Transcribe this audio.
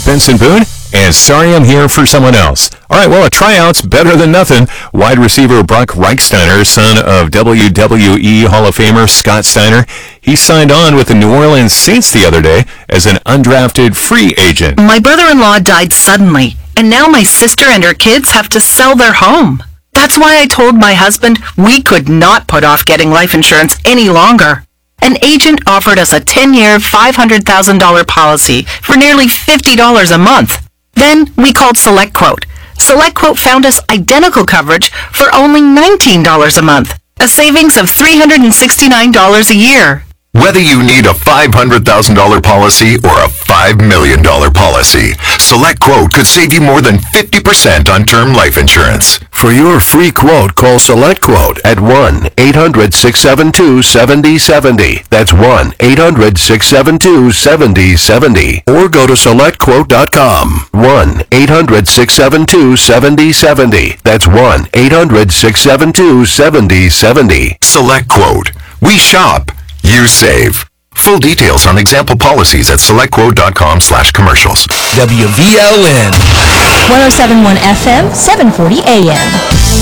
Benson Boone, and sorry I'm here for someone else. All right, well, a tryout's better than nothing. Wide receiver Brock Reichsteiner, son of WWE Hall of Famer Scott Steiner, he signed on with the New Orleans Saints the other day as an undrafted free agent. My brother-in-law died suddenly, and now my sister and her kids have to sell their home. That's why I told my husband we could not put off getting life insurance any longer. An agent offered us a 10-year, $500,000 policy for nearly $50 a month. Then we called SelectQuote. SelectQuote found us identical coverage for only $19 a month, a savings of $369 a year. Whether you need a $500,000 policy or a $5 million policy, SelectQuote could save you more than 50% on term life insurance. For your free quote, call SelectQuote at 1-800-672-7070. That's 1-800-672-7070. Or go to SelectQuote.com. 1-800-672-7070. That's 1-800-672-7070. SelectQuote. We shop. You save. Full details on example policies at selectquote.com/commercials. WVLN 107.1 FM, 740 AM.